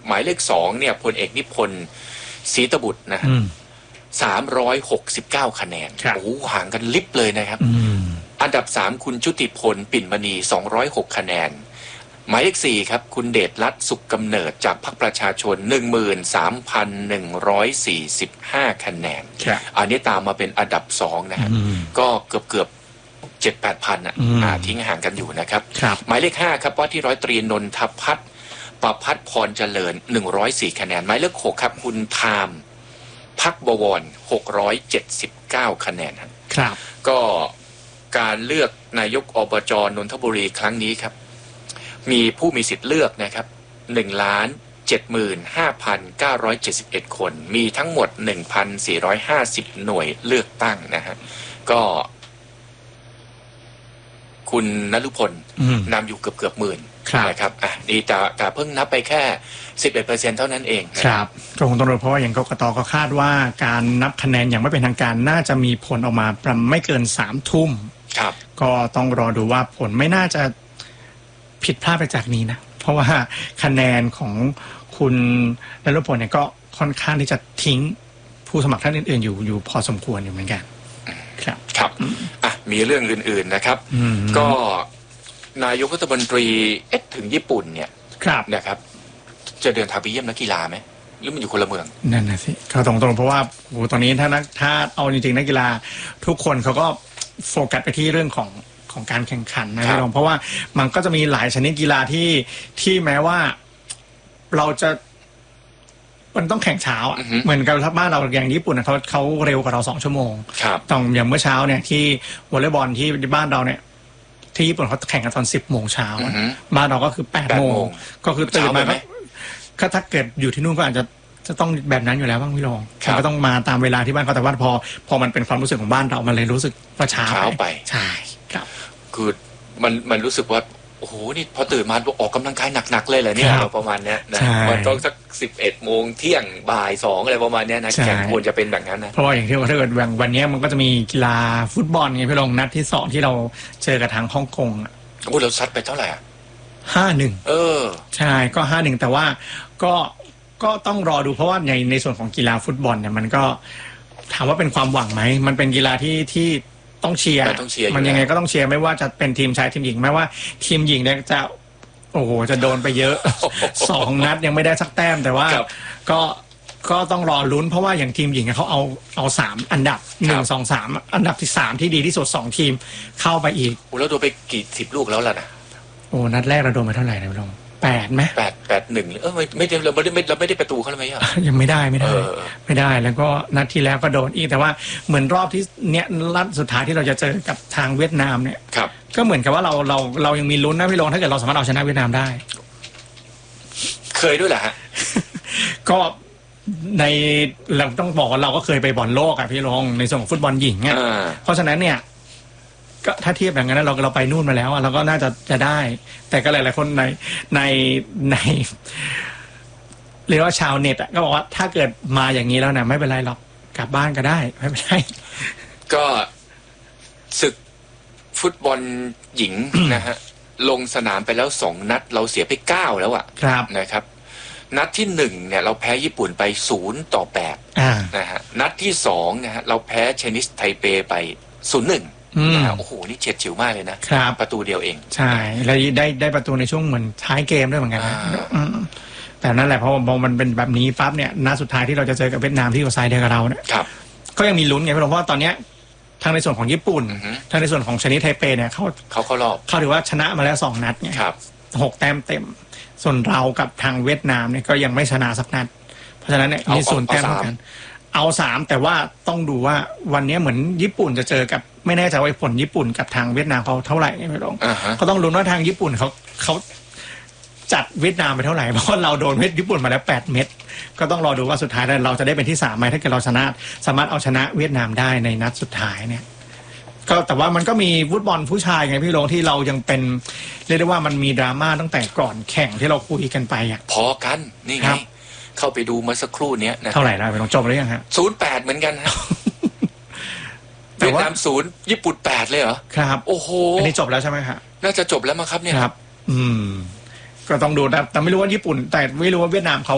หมายเลข2เนี่ยพลเอกนิพนธ์ศรีตบุตรนะ369คะแนนโอ้โหห่างกันลิบเลยนะครับอันดับ3คุณชุติพลปิ่นมณี206คะแนนหมายเลข4ครับคุณเดชรัตน์สุขกำเนิดจากพรรคประชาชน 13,145 คะแนนอันนี้ตามมาเป็นอันดับ2นะฮะก็เกือบ 7-8,000 ทิ้งห่างกันอยู่นะครับหมายเลข5ครับว่าที่ร้อยตรีนนทพัฒน์ประภัทรพรเจริญ104คะแนนหมายเลข6ครับคุณไทม์พักบวร679คะแนนครับก็การเลือกนายกอบจ.นนทบุรีครั้งนี้ครับมีผู้มีสิทธิ์เลือกนะครับ 1,75,971 คนมีทั้งหมด 1,450 หน่วยเลือกตั้งนะฮะก็คุณณฤพลนำอยู่เกือบหมื่นนะครับนี่แต่เพิ่งนับไปแค่ 11% เท่านั้นเองครับตรงเพราะว่าอย่างกกต.ก็คาดว่าการนับคะแนนอย่างไม่เป็นทางการน่าจะมีผลออกมาประมาณไม่เกิน 3 ทุ่มก็ต้องรอดูว่าผลไม่น่าจะผิดพลาดไปจากนี้นะเพราะว่าคะแนนของคุณณฤพลเนี่ยก็ค่อนข้างที่จะทิ้งผู้สมัครท่านอื่นๆอยู่พอสมควรอยู่เหมือนกันครับมีเรื่องอื่นๆนะครับก็นายกรัฐมนตรีถึงญี่ปุ่นเนี่ยนะครับจะเดินทางไปเยี่ยมนักกีฬาไหมหรือมันอยู่คนละเมืองนั่นนะสิเขาตรงๆเพราะว่าตอนนี้ถ้าเอาจริงๆนักกีฬาทุกคนเขาก็โฟกัสไปที่เรื่องของการแข่งขันนะเพราะว่ามันก็จะมีหลายชนิดกีฬาที่แม้ว่าเราจะมันต้องแข่งเช้าเหมือนกับบ้านเราอย่างญี่ปุ่นเขาเร็วกว่าเรา2 ชั่วโมงต้องอย่างเมื่อเช้าเนี่ยที่วอลเลย์บอลที่บ้านเราเนี่ยที่ญี่ปุ่นเขาแข่งกันตอน10 โมงเช้าบ้านเราก็คือ8 โมงก็คือตื่นมาก็ถ้าเกิดอยู่ที่นู่นก็อาจจะต้องแบบนั้นอยู่แล้วบ้างพี่รองก็ต้องมาตามเวลาที่บ้านเขาแต่ว่าพอมันเป็นความรู้สึกของบ้านเรามันเลยรู้สึกว่าเช้าไปใช่ครับคือมันรู้สึกว่าโอ้โหนี่พอตื่นมาออกกำลังกายหนักๆเลยเหรอเนี่ยประมาณนี้นะมันต้องสัก11 โมงเที่ยงบ่าย 2อะไรประมาณนี้นะแข่งควรจะเป็นแบบนั้นนะเพราะว่าอย่างที่ถ้าเกิดวันนี้มันก็จะมีกีฬาฟุตบอลไงพี่รองนัดที่2ที่เราเจอกับทางฮ่องกงโอ้เราซัดไปเท่าไหร่ 5-1ใช่ก็ 5-1แต่ว่าก็ต้องรอดูเพราะว่าในส่วนของกีฬาฟุตบอลเนี่ยมันก็ถามว่าเป็นความหวังไหมมันเป็นกีฬาที่ต้องเชียร์มันยังไงก็ต้องเชียร์ไม่ว่าจะเป็นทีมชายทีมหญิงไม่ว่าทีมหญิงเนี่ยจะโอ้โหจะโดนไปเยอะ2 นัดยังไม่ได้สักแต้มแต่ว่าก็ต้องรอลุ้นเพราะว่าอย่างทีมหญิงเขาเอา3 อันดับ1 2 3อันดับที่3ที่ดีที่สุด2 ทีมเข้าไปอีกโอ้แล้วโดนไปกี่10 ลูกแล้วล่ะนะโอ้นัดแรกเราโดนไปเท่าไหร่นะพี่ลง8ไหม 8-1ไม่ได้เราไม่ได้ประตูเขาเลยไหมยังไม่ได้แล้วก็นัดที่แล้วก็โดนอีกแต่ว่าเหมือนรอบที่เนี้ยนัดสุดท้ายที่เราจะเจอกับทางเวียดนามเนี่ยก็เหมือนกับว่าเรายังมีลุ้นนะพี่ลงถ้าเกิดเราสามารถเอาชนะเวียดนามได้เคยด้วยเหรอฮะก็เราต้องบอกว่าเราก็เคยไปบอลโลกอ่ะพี่ลงในส่วนของฟุตบอลหญิงเนี่ยเพราะฉะนั้นเนี่ยก็ถ้าเทียบอย่างนั้นเราไปนู่นมาแล้วเราก็น่าจะได้แต่ก็หลายๆคนในเรียกว่าชาวเน็ตก็บอกว่าถ้าเกิดมาอย่างนี้แล้วนะไม่เป็นไรหรอกกลับบ้านก็ได้ไม่เป็นไรก็ศึกฟุตบอลหญิงนะฮะลงสนามไปแล้ว2 นัดเราเสียไป9แล้วนะครับนัดที่1เนี่ยเราแพ้ญี่ปุ่นไป0-8นะฮะนัดที่2นะฮะเราแพ้เชนิสไทเปไป0-1โอ้โหนี่เฉียดฉิวมากเลยนะประตูเดียวเองใช่แล้วได้ประตูในช่วงเหมือนท้ายเกมด้วยเหมือนกันนะแต่นั่นแหละเพราะมันเป็นแบบนี้ปั๊บเนี่ยนัดสุดท้ายที่เราจะเจอกับเวียดนามที่อยู่ซ้ายเดียวกับเราเนี่ยก็ยังมีลุ้นไงเพราะว่าตอนเนี้ยทางในส่วนของญี่ปุ่นทางในส่วนของชนิดไทเปเนี่ยเขารอบเขาถือว่าชนะมาแล้ว2 นัดไง6 แต้มเต็มส่วนเรากับทางเวียดนามเนี่ยก็ยังไม่ชนะสักนัดเพราะฉะนั้นเนี่ยมี0 แต้มเหมือนกันเอา3แต่ว่าต้องดูว่าวันนี้เหมือนญี่ปุ่นจะเจอกับไม่แน่ใจว่าผลญี่ปุ่นกับทางเวียดนามเขาเท่าไหร่ไงพี่รองเขาต้องลุ้นว่าทางญี่ปุ่นเขาจัดเวียดนามไปเท่าไหร่เพราะว่าเราโดนญี่ปุ่นมาแล้ว8 เม็ดก็ต้องรอดูว่าสุดท้ายเราจะได้เป็นที่3ไหมถ้าเกิดเราสามารถเอาชนะเวียดนามได้ในนัดสุดท้ายเนี่ยก็แต่ว่ามันก็มีฟุตบอลผู้ชายไงพี่รองที่เรายังเป็นเรียกได้ว่ามันมีดราม่าตั้งแต่ก่อนแข่งที่เราคุยกันไปพอกันนี่ไงเข้าไปดูมาสักครู่นี้นะเท่าไหร่แล้วไปลองจบหรือยังฮะ 0-8เหมือนกันฮะเวียดนาม0ญี่ปุ่น8เลยเหรอครับโอ้โหอันนี้จบแล้วใช่ไหมฮะน่าจะจบแล้วมั้งครับเนี่ยครับก็ต้องดูแต่ไม่รู้ว่าญี่ปุ่นแต่ไม่รู้ว่าเวียดนามเขา